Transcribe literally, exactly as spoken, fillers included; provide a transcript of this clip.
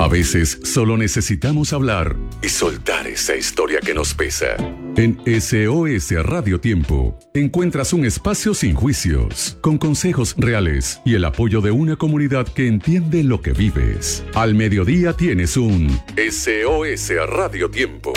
A veces solo necesitamos hablar y soltar esa historia que nos pesa. En S O S Radio Tiempo encuentras un espacio sin juicios, con consejos reales y el apoyo de una comunidad que entiende lo que vives. Al mediodía tienes un S O S Radio Tiempo.